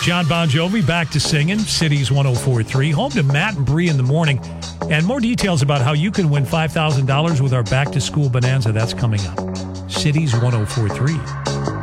John Bon Jovi back to singing, Cities 104.3, home to Matt and Bree in the morning. And more details about how you can win $5,000 with our back to school bonanza, that's coming up. Cities 104.3.